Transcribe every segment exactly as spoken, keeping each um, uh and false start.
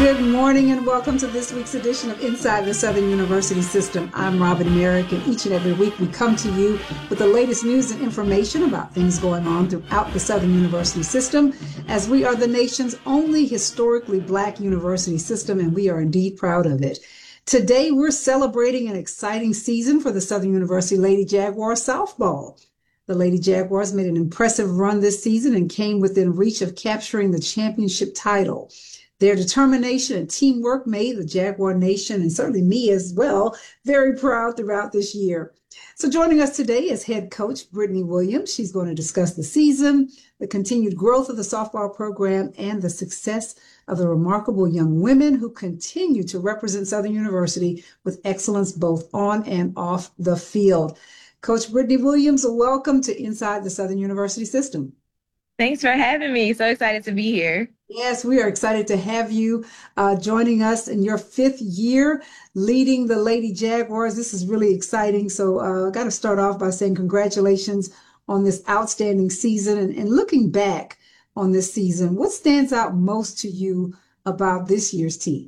Good morning and welcome to this week's edition of Inside the Southern University System. I'm Robin Merrick, and each and every week we come to you with the latest news and information about things going on throughout the Southern University System, as we are the nation's only historically Black university system, and we are indeed proud of it. Today we're celebrating an exciting season for the Southern University Lady Jaguars softball. The Lady Jaguars made an impressive run this season and came within reach of capturing the championship title. Their determination and teamwork made the Jaguar Nation, and certainly me as well, very proud throughout this year. So joining us today is head coach Brittany Williams. She's going to discuss the season, the continued growth of the softball program, and the success of the remarkable young women who continue to represent Southern University with excellence both on and off the field. Coach Brittany Williams, welcome to Inside the Southern University System. Thanks for having me. So excited to be here. Yes, we are excited to have you uh, joining us in your fifth year leading the Lady Jaguars. This is really exciting. So I uh, got to start off by saying congratulations on this outstanding season. And, and looking back on this season, what stands out most to you about this year's team?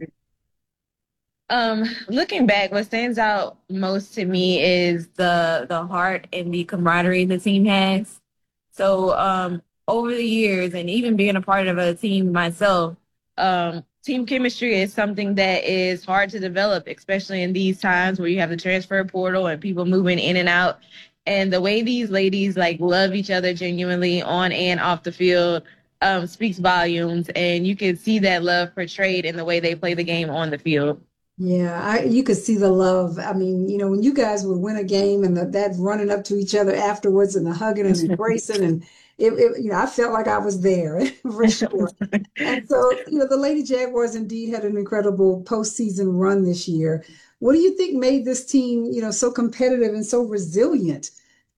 Um, looking back, what stands out most to me is the the heart and the camaraderie the team has. So um, over the years, and even being a part of a team myself, um, team chemistry is something that is hard to develop, especially in these times where you have the transfer portal and people moving in and out. And the way these ladies like love each other genuinely on and off the field um, speaks volumes. And you can see that love portrayed in the way they play the game on the field. Yeah, I, you could see the love. I mean, you know, when you guys would win a game and the, that running up to each other afterwards and the hugging and embracing, and it, it, you know, I felt like I was there for sure. And so, you know, the Lady Jaguars indeed had an incredible postseason run this year. What do you think made this team, you know, so competitive and so resilient?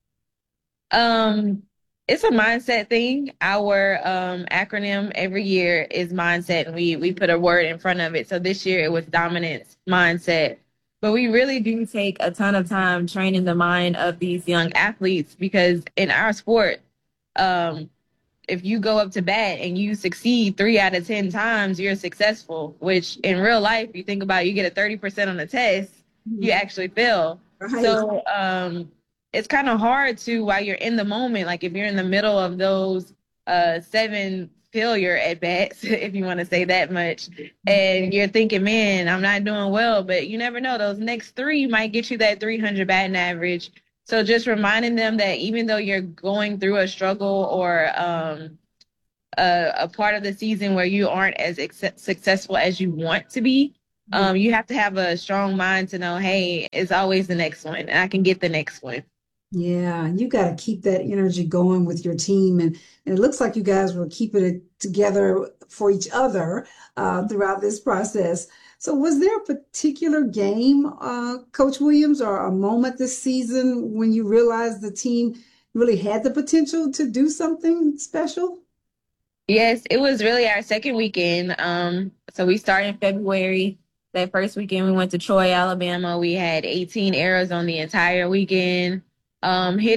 Um, it's a mindset thing. Our um, acronym every year is mindset, and we we put a word in front of it. So this year it was dominance mindset. But we really do take a ton of time training the mind of these young athletes, because in our sport, um, if you go up to bat and you succeed three out of ten times, you're successful, which in real life, you think about, you get a thirty percent on the test, you actually fail. Right. So um, it's kind of hard to, while you're in the moment, like if you're in the middle of those uh, seven failure at bats, if you want to say that much, and you're thinking, man, I'm not doing well, but you never know, those next three might get you that three hundred batting average. So just reminding them that even though you're going through a struggle or um, a, a part of the season where you aren't as ex- successful as you want to be, um, you have to have a strong mind to know, hey, it's always the next one, and I can get the next one. Yeah, you got to keep that energy going with your team. And, and it looks like you guys were keeping it together for each other uh, throughout this process. So was there a particular game, uh, Coach Williams, or a moment this season when you realized the team really had the potential to do something special? Yes, it was really our second weekend. Um, so we started in February. That first weekend, we went to Troy, Alabama. We had eighteen arrows on the entire weekend. Um,